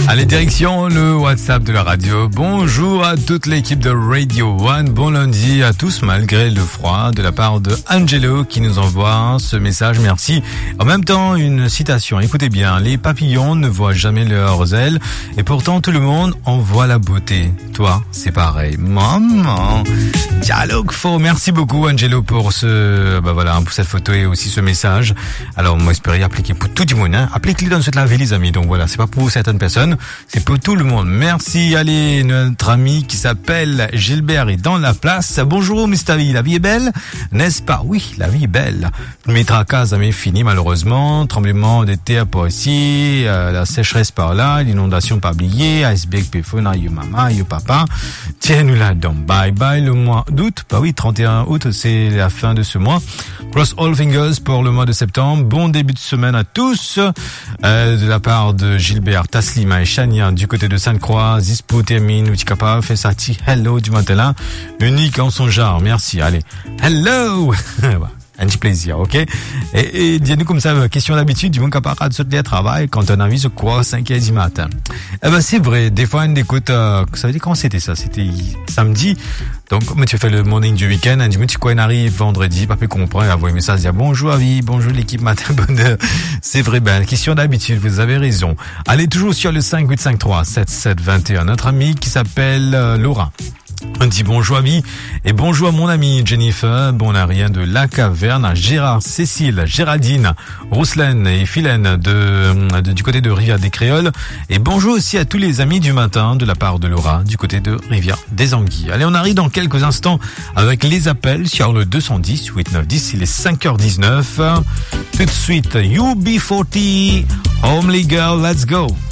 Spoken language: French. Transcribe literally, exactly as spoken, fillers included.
Allez, direction le WhatsApp de la radio. Bonjour à toute l'équipe de Radio One. Bon lundi à tous malgré le froid, de la part de Angelo qui nous envoie ce message. Merci. En même temps, une citation. Écoutez bien. Les papillons ne voient jamais leurs ailes et pourtant tout le monde en voit la beauté. Toi, c'est pareil. Maman. Dialogue faux. Merci beaucoup Angelo pour ce, bah voilà, pour cette photo et aussi ce message. Alors, moi, j'espère appliquer pour tout le monde, hein. Appliquez-le dans cette laverie, les amis. Donc voilà, c'est pas pour certaines personnes, c'est pour tout le monde. Merci. Allez, notre ami qui s'appelle Gilbert est dans la place. Bonjour, mister V. La vie est belle, n'est-ce pas? Oui, la vie est belle. Mes tracas jamais fini, malheureusement. Tremblement de terre par ici, euh, la sécheresse par là, l'inondation pas oubliée, iceberg, péphone, yo maman, yo papa. Tiens-nous là-dedans. Bye bye le mois d'août. Bah oui, trente et un août, c'est la fin de ce mois. Cross all fingers pour le mois de septembre. Bon début de semaine à tous. Euh, de la part de Gilbert, Taslima et Chania du côté de Sainte-Croix. Zispo termine, Outikapa fait sa ti hello du matin là. Unique en son genre. Merci. Allez. Hello! Un petit plaisir, ok? Et, et dis-nous comme ça, question d'habitude, du monde camarade saute à travail quand on a envie de quoi, cinq heures du matin. Eh ben, c'est vrai, des fois, on écoute, euh, ça veut dire quand c'était ça? C'était samedi. Donc, mais tu fais le morning du week-end, du moment tu quoi, on arrive vendredi, pas plus comprendre, il envoie un message, dire bonjour, avis, bonjour l'équipe, matin, bonheur. C'est vrai, ben, question d'habitude, vous avez raison. Allez, toujours sur le cinq huit cinq trois sept sept deux un, notre amie qui s'appelle euh, Laura. On dit bonjour à vie et bonjour à mon amie Jennifer, bon à rien de La Caverne, à Gérard, Cécile, Géraldine, Rousselaine et Philène de, de, du côté de Rivière des Créoles. Et bonjour aussi à tous les amis du matin de la part de Laura du côté de Rivière des Anguilles. Allez, on arrive dans quelques instants avec les appels sur le deux cent dix, huit neuf dix, il est cinq heures dix-neuf. Tout de suite, U B quarante, Homely Girl, let's go.